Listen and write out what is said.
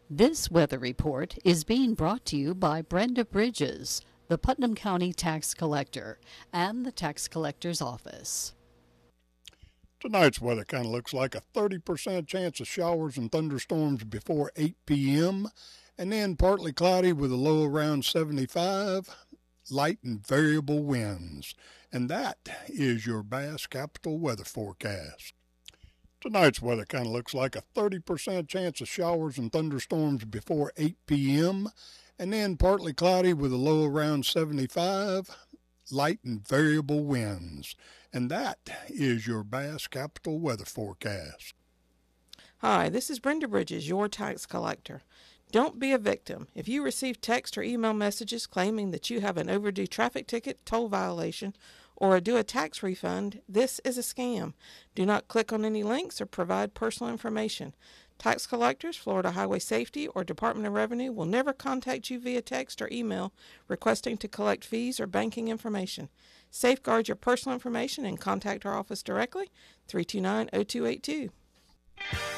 This weather report is being brought to you by Brenda Bridges, the Putnam County Tax Collector, and the Tax Collector's Office. Tonight's weather kind of looks like a 30% chance of showers and thunderstorms before 8 p.m., and then partly cloudy with a low around 75, light and variable winds. And that is your Bass Capital weather forecast. Tonight's weather kind of looks like a 30% chance of showers and thunderstorms before 8 p.m., and then partly cloudy with a low around 75, light and variable winds. And that is your Bass Capital weather forecast. Hi, this is Brenda Bridges, your tax collector. Don't be a victim. If you receive text or email messages claiming that you have an overdue traffic ticket, toll violation, or are due a tax refund, this is a scam. Do not click on any links or provide personal information. Tax collectors, Florida Highway Safety, or Department of Revenue will never contact you via text or email requesting to collect fees or banking information. Safeguard your personal information and contact our office directly, 329-0282.